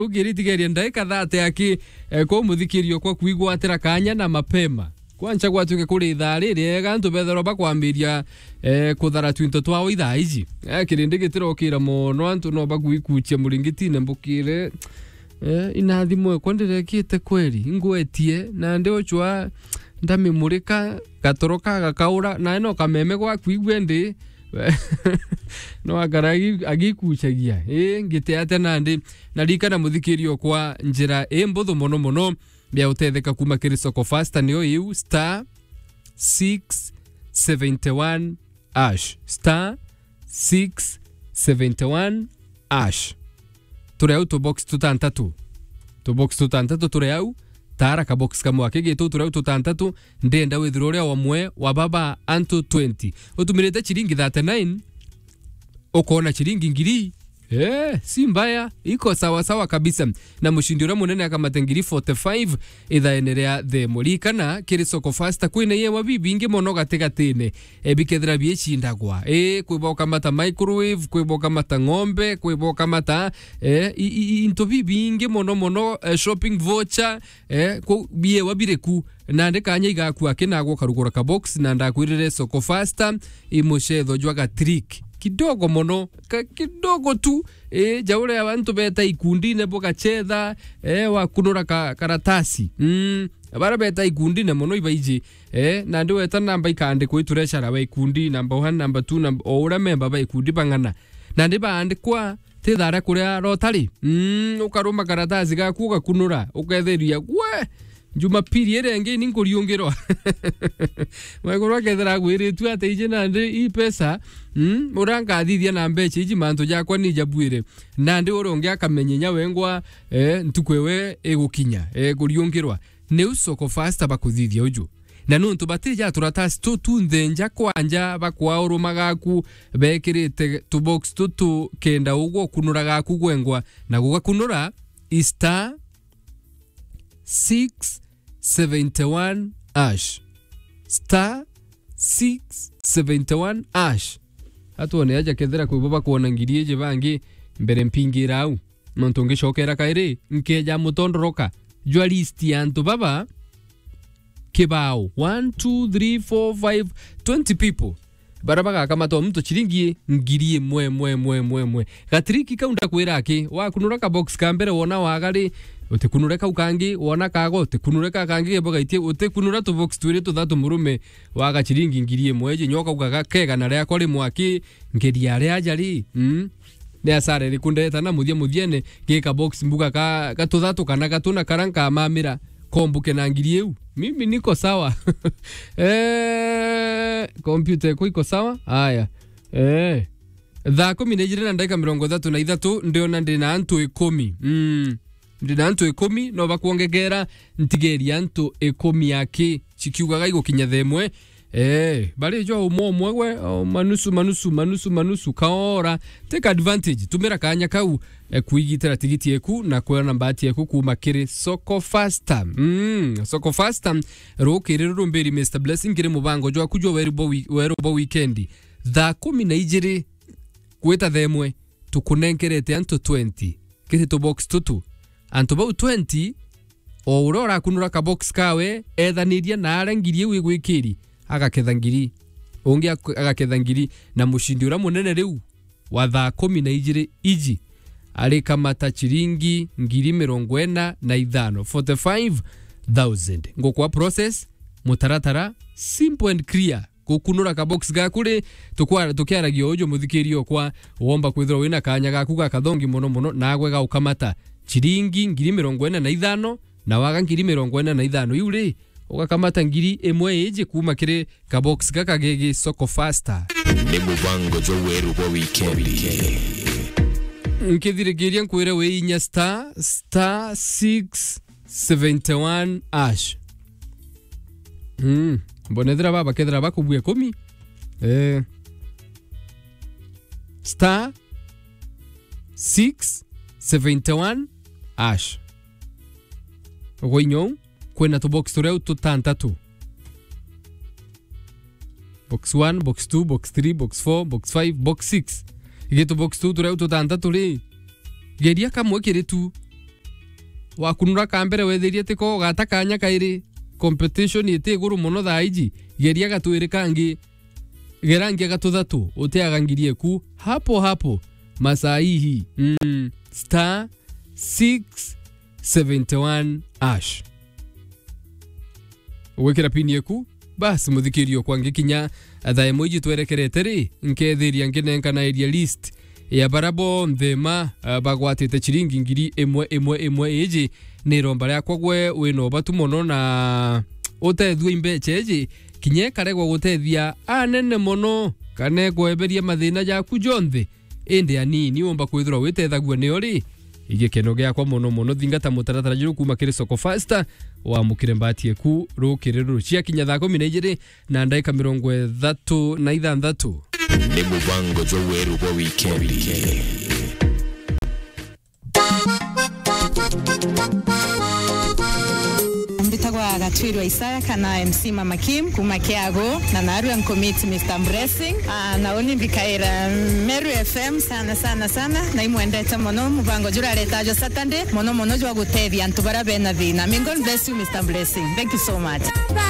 ugiritigeria ndagika 30 aki kwa muthikirio kwa kuigwatira kanya na mapema kwancha gwatuke kuri ithaa riega ntu bethero bakwambiria kuthara twinto twao ithaa iji kirindi gitirokira muno antu no bagwikuchia muringitine mbukire inathimwe kwandirekite kweli ngwetie na ndiochwa ndamimurika gatoroka gakaura na no kameme gwa kuigwe ndi no agaragi agikuchagia ngite ate nandi narikana muthikirio kwa njira mbuthu muno bia utetheka kuma kiri Soko Fasta niyo yu star 671 ash star 671 ash tureu to box tutantatu tureu tara ka box kamwa kege to tureu tutantatu ndenda withiroria wamwe wa baba anto 20 utumirete chiringi 39 ukona chiringi ngiri si mbaya iko sawa sawa kabisa na mushindi ura munene akamatengiri 45 ithaenerea the mulikana kiri Soko Fasta kwina ye wabibi ingi mono gategatene bikethira biechindagwa kwiboka mata microwave kwiboka mata ng'ombe kwiboka mata into bibi ingi mono shopping voucher bie wabireku na ndekanya igaku akinagwo karugura ka box na ndakwirire Soko Fasta imushetho jwaga trick kidogo mono kidogo tu jaure abantu beta ikundine boka chetha wa kunura karatasi bara beta ikundine mono ibaiji na ndi weta namba ikande kwitureshara wa ikundi namba 1 namba 2 namba ora member ba ikundi bangana na ndi baande kwa tithara kuria rotari ukaruma karatasi gakuga kunura uketheria we Jumapili erenge ninkuriongero magoro kethera gwiritu ate ije nande I pesa uranga thithia na mbeche iji manto jakwa ni jabwire nande uronge akamenyenya wengwa ntukwewe egukinya guriongirwa ne Soko Fasta bakuthithia uju na nuntu batija turatasi tutundhenja kwanja bakwa urumagaku bekirite tu box tutu kenda ugwo kunura gaku gwengwa na gugakunura star 671 ash star 671 ash atuone aja kethera kwiboba kuona ngirieje bangi mbere mpingira au nontonge shokera kaire nkeja mutondoroka jwa list ya nto baba kibao 1 2 3 4 5 20 people barabaga kama to mtu chiringi ngirie mwe gatriki kaunda kwiraki wa kunuraka box kambere wona wagari utekunureka ukangi wona kago utekunureka kangi eboga itie utekunura to box twire to thatu murume waga chiringi ngirie mweje nyoka ugaga kega na ria kori mwaki ngeria ria ajari ne asare rikundeta na muthiene gika box mbuga ka tuthatu kana gatuna karanka mamira kombuke na ngirieu mimi niko sawa computer iko sawa haya thaa 10 na ndagika 33 ndio na ndina antu 10 ndina antu 10 no bakuongegera ntigeria antu 10 yake chikiugaga igukinya themwe bali jo umwe manusu kaora take advantage tumira kanya kau kuigitira tigiti yeku na kuona mbati yeku kuma kiri Soko Fasta Soko Fasta rokere rumberi Mr Blessing kire mubango jo kujo werubo weekend thaa 12 kweta themwe tukunenkerete anto 20 kire to box tutu anto bau 20 o urora kunura ka box kawe ethaniria na arangirie wigwikiri agakethangiri onge agakethangiri na mushindi ura munene riu wa thaa 12 iji ari kamata chiringi ngiri 45 45000 ngokwa process mutaratara simple and clear gukunura ka box gakuri tukiaragio ujo muthikirio kwa womba kwithira wina kanya gaku gakathongi muno nagwe ga ukamata chiringi ngiri 45 na waga ngiri 45 yuri ugakamata ngiri emwe eje kuma kire ka box gaka gege Soko Fasta ne mubango jo weru bo weekend nkithirigiria nkwire we inya star 671 ash bonedra baba kedra bakubwe 10 star 671 ash goinyo kwena to box tureu tutantatu box 1 box 2 box 3 box 4 box 5 box 6 igeto box 2 tureu tutantatu ri geria kamwe kire tu wakunura kambere wethirie tiko gata kanya kairi competition ite guru muno thaiji geria gatwiri kangi gerangia gatuthatu uteagangirie ku hapo masaihi star 671 ash wekera pini yeku basi muthikirio kwangi kinya athae moiji twerekerete ri nkethiria nginenka na area list ya barabo nthema bagwatite chiringi ngiri imwe iji ni romba yakwa gwe wino batu mono na utethua imbeche iji kinye karegwa gutethia anene mono kane gweberia mathina yaku jonthe indi anini umba kwithura witethagua ni ori igikeno giakwa mono thingata mutaratara jiru kuma kiri soko faster wa mukire mbatie ku rukiriro cia kinya thako minejiri na ndaika 36 ni mubango jo weru bo weekendi Mbitagwa Gatwirwa Isaya kana MC Mama Kim kuma Kiago na naru ya committee Mr. Blessing na oni mbikaira Meru FM sana na imwendete mono mubango jura letajo Saturday mono jwa gutethia ntubara bena thina. May God bless you Mr. Blessing. Thank you so much.